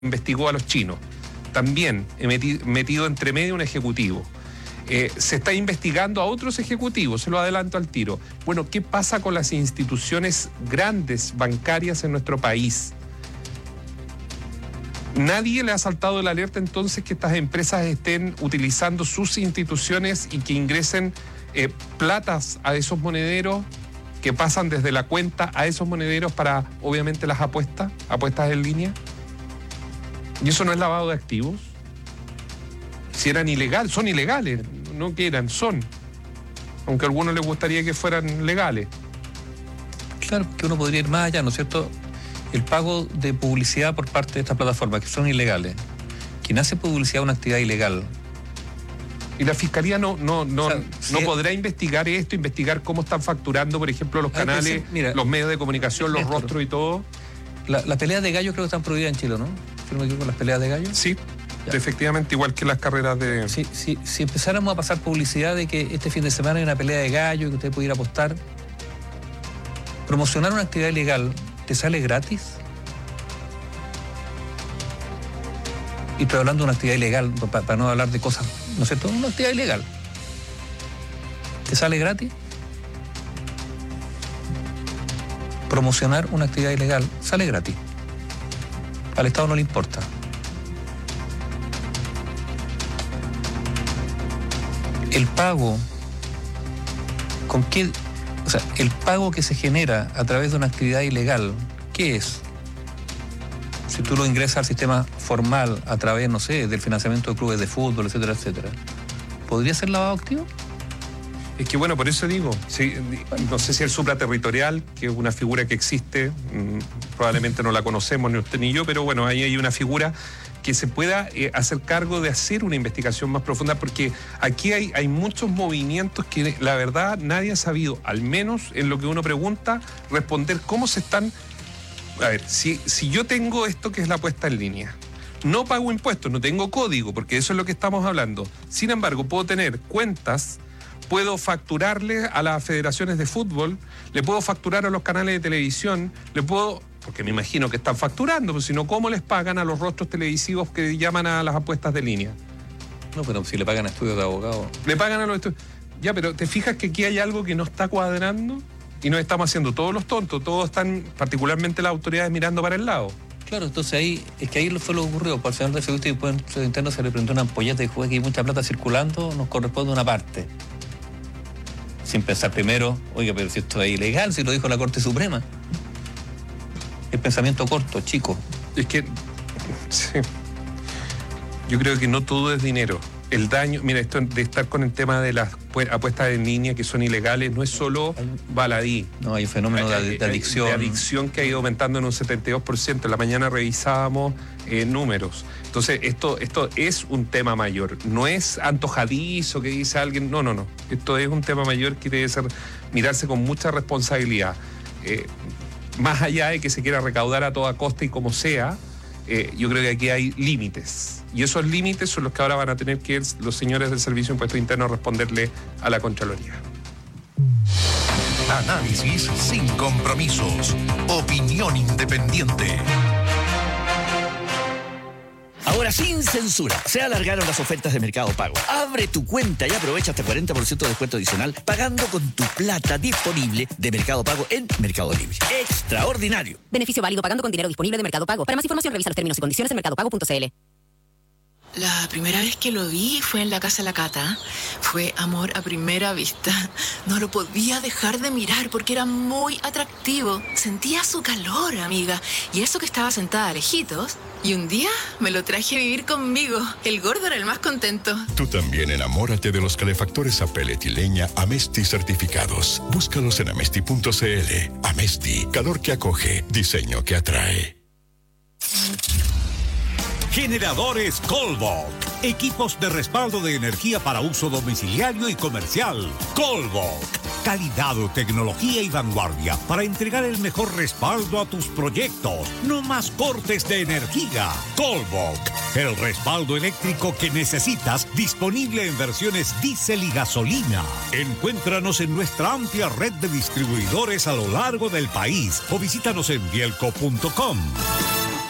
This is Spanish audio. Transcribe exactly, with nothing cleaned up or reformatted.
investigó a los chinos, también meti, metido entre medio un ejecutivo. Eh, se está investigando a otros ejecutivos, se lo adelanto al tiro. Bueno, ¿qué pasa con las instituciones grandes bancarias en nuestro país? ¿Nadie le ha saltado el alerta entonces que estas empresas estén utilizando sus instituciones y que ingresen eh, platas a esos monederos, que pasan desde la cuenta a esos monederos para, obviamente, las apuestas, apuestas en línea? ¿Y eso no es lavado de activos? Si eran ilegales, son ilegales, no que eran, son. Aunque a algunos les gustaría que fueran legales. Claro, que uno podría ir más allá, ¿no es cierto? El pago de publicidad por parte de estas plataformas, que son ilegales. Quien hace publicidad es una actividad ilegal. Y la Fiscalía no, no, no, o sea, no si podrá es... investigar esto, investigar cómo están facturando, por ejemplo, los canales, ser, mira, los medios de comunicación, los Néstor, rostros y todo. Las la peleas de gallos creo que están prohibidas en Chile, ¿no? ¿Sí me equivoco, las peleas de gallos? Sí, ya. Efectivamente, igual que las carreras de... Si, si, si empezáramos a pasar publicidad de que este fin de semana hay una pelea de gallos y que usted puede ir a apostar, promocionar una actividad ilegal, ¿te sale gratis? Y estoy hablando de una actividad ilegal, para, para no hablar de cosas, ¿no es cierto? Una actividad ilegal. ¿Te sale gratis? Promocionar una actividad ilegal sale gratis. Al Estado no le importa. El pago, ¿con qué? O sea, el pago que se genera a través de una actividad ilegal, ¿qué es? Si tú lo ingresas al sistema formal a través, no sé, del financiamiento de clubes de fútbol, etcétera, etcétera, ¿podría ser lavado activo? Es que bueno, por eso digo, sí, no sé si el supraterritorial, que es una figura que existe, mmm, probablemente no la conocemos ni usted ni yo, pero bueno, ahí hay una figura que se pueda eh, hacer cargo de hacer una investigación más profunda, porque aquí hay, hay muchos movimientos que la verdad nadie ha sabido, al menos en lo que uno pregunta, responder cómo se están... A ver, si, si yo tengo esto que es la puesta en línea, no pago impuestos, no tengo código, porque eso es lo que estamos hablando. Sin embargo, puedo tener cuentas, puedo facturarle a las federaciones de fútbol, le puedo facturar a los canales de televisión, le puedo... Porque me imagino que están facturando, pero si no, ¿cómo les pagan a los rostros televisivos que llaman a las apuestas de línea? No, pero si le pagan a estudios de abogados. Le pagan a los estudios. Ya, pero ¿te fijas que aquí hay algo que no está cuadrando? Y nos estamos haciendo todos los tontos, todos están, particularmente las autoridades, mirando para el lado. Claro, entonces ahí, es que ahí fue lo que ocurrió. Para el señor de Seguridad y Impuestos Internos se le prendió una ampolleta y dijo que hay mucha plata circulando, nos corresponde una parte. Sin pensar primero, oiga, pero si esto es ilegal, si lo dijo la Corte Suprema. El pensamiento corto, chico. Es que, sí, yo creo que no todo es dinero. El daño, mira, esto de estar con el tema de las apuestas en línea que son ilegales, no es solo baladí. No, hay un fenómeno de, de adicción. De adicción que ha ido aumentando en un setenta y dos por ciento. En la mañana revisábamos eh, números. Entonces, esto, esto es un tema mayor. No es antojadizo que dice alguien, no, no, no. Esto es un tema mayor que debe ser, mirarse con mucha responsabilidad. Eh, más allá de que se quiera recaudar a toda costa y como sea, eh, yo creo que aquí hay límites. Y esos límites son los que ahora van a tener que ir los señores del Servicio de Impuestos Internos a responderle a la Contraloría. Análisis sin compromisos. Opinión independiente. Ahora sin censura, se alargaron las ofertas de Mercado Pago. Abre tu cuenta y aprovecha hasta cuarenta por ciento de descuento adicional pagando con tu plata disponible de Mercado Pago en Mercado Libre. ¡Extraordinario! Beneficio válido pagando con dinero disponible de Mercado Pago. Para más información revisa los términos y condiciones en mercado pago punto c l. La primera vez que lo vi fue en la casa de la Cata. Fue amor a primera vista. No lo podía dejar de mirar porque era muy atractivo. Sentía su calor, amiga. Y eso que estaba sentada lejitos. Y un día me lo traje a vivir conmigo. El gordo era el más contento. Tú también enamórate de los calefactores a pellet y leña Amesti certificados. Búscalos en amesti punto c l. Amesti, calor que acoge, diseño que atrae. Generadores Colbach. Equipos de respaldo de energía para uso domiciliario y comercial. Colbach. Calidad, tecnología y vanguardia para entregar el mejor respaldo a tus proyectos. No más cortes de energía. Colbach. El respaldo eléctrico que necesitas, disponible en versiones diésel y gasolina. Encuéntranos en nuestra amplia red de distribuidores a lo largo del país o visítanos en bielco punto com.